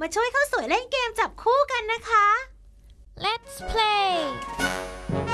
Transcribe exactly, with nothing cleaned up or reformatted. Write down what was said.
มาช่วยข้าวสวยเล่นเกมจับคู่กันนะคะ Let's play